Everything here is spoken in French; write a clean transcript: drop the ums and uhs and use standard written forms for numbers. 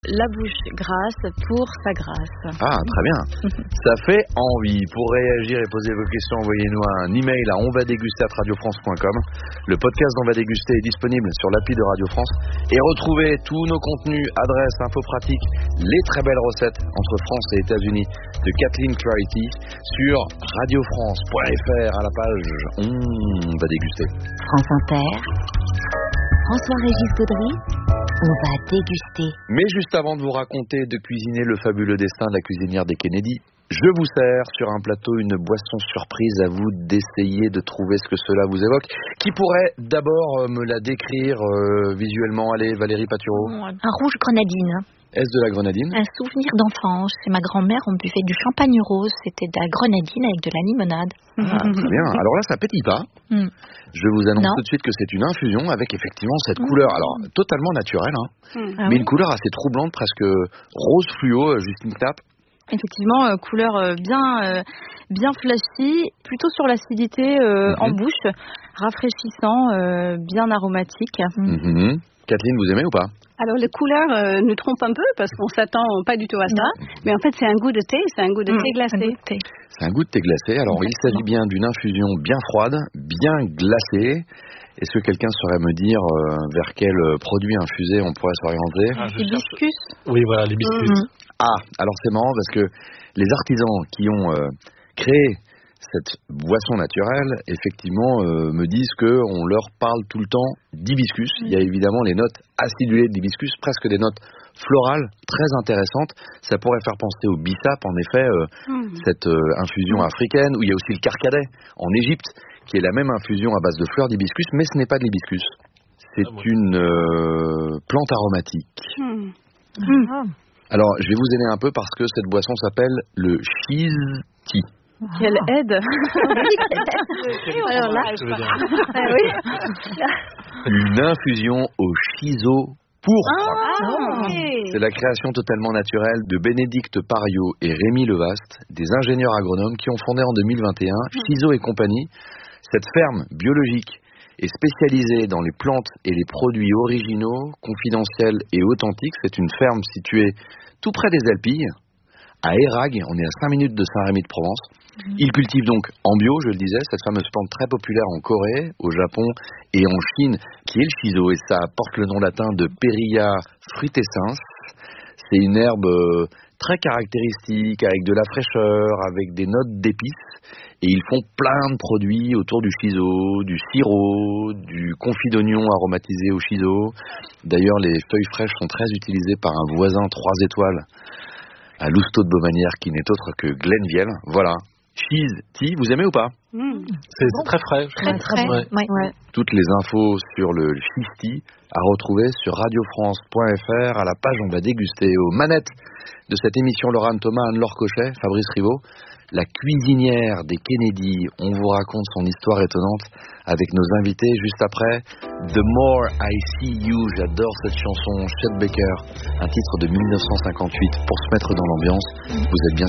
la bouche grasse pour sa grâce. Ah, très bien. Ça fait envie. Pour réagir et poser vos questions, envoyez-nous un email à onvadéguster@radiofrance.com. Le podcast d'On va déguster est disponible sur l'appli de Radio France. Et retrouvez tous nos contenus, adresses, infos pratiques, les très belles recettes entre France et États-Unis de Kathleen Clarity sur radiofrance.fr à la page On va déguster. France Inter, François-Régis Gaudry, on va déguster. Mais juste avant de vous raconter de cuisiner le fabuleux destin de la cuisinière des Kennedy, je vous sers sur un plateau une boisson surprise. À vous d'essayer de trouver ce que cela vous évoque. Qui pourrait d'abord me la décrire visuellement? Allez, Valérie Patureau. Un rouge grenadine. Est-ce de la grenadine? Un souvenir d'enfance. Chez ma grand-mère, on buvait du champagne rose. C'était de la grenadine avec de la limonade. Ah, très bien. Alors là, ça pétille pas. Je vous annonce tout de suite que c'est une infusion avec effectivement cette couleur, alors totalement naturelle, mais une couleur assez troublante, presque rose fluo. Justine Knapp. Effectivement, couleur bien flashy, plutôt sur l'acidité en bouche, rafraîchissant, bien aromatique. Kathleen, vous aimez ou pas? Alors, les couleurs nous trompent un peu parce qu'on s'attend pas du tout à ça. Mais en fait, c'est un goût de thé, c'est un goût de thé glacé. C'est un goût de thé glacé. Alors, il s'agit bien d'une infusion bien froide, bien glacée. Est-ce que quelqu'un saurait me dire vers quel produit infusé on pourrait s'orienter? L'hibiscus. Oui, voilà, l'hibiscus. Ah, alors c'est marrant parce que les artisans qui ont créé cette boisson naturelle, effectivement, me disent qu'on leur parle tout le temps d'hibiscus. Il y a évidemment les notes acidulées d'hibiscus, presque des notes florales très intéressantes. Ça pourrait faire penser au bissap, en effet, cette infusion africaine, où il y a aussi le carcadet en Égypte, qui est la même infusion à base de fleurs d'hibiscus, mais ce n'est pas de l'hibiscus. C'est une plante aromatique. Alors, je vais vous aider un peu parce que cette boisson s'appelle le cheese tea. Quelle aide. Alors là, une infusion au shiso pourpre. C'est la création totalement naturelle de Bénédicte Pariot et Rémi Levaste, des ingénieurs agronomes qui ont fondé en 2021 Shiso et compagnie. Cette ferme biologique est spécialisée dans les plantes et les produits originaux, confidentiels et authentiques. C'est une ferme située tout près des Alpilles, à Érag, on est à 5 minutes de Saint-Rémy-de-Provence. Ils cultivent donc en bio, je le disais, cette fameuse plante très populaire en Corée, au Japon et en Chine, qui est le shiso, et ça porte le nom latin de Perilla frutescens. C'est une herbe très caractéristique, avec de la fraîcheur, avec des notes d'épices, et ils font plein de produits autour du shiso, du sirop, du confit d'oignon aromatisé au shiso. D'ailleurs, les feuilles fraîches sont très utilisées par un voisin 3 étoiles à Lousteau de Beaumanière, qui n'est autre que Glenviel. Voilà. Cheese tea, vous aimez ou pas? C'est très frais. très frais. Ouais. Toutes les infos sur le cheese tea à retrouver sur radiofrance.fr à la page On va déguster. Aux manettes de cette émission, Laurent Thomas, Anne-Laure Cochet, Fabrice Rivaud, la cuisinière des Kennedy. On vous raconte son histoire étonnante avec nos invités juste après. The More I See You, j'adore cette chanson, Chet Baker, un titre de 1958 pour se mettre dans l'ambiance. Vous êtes bien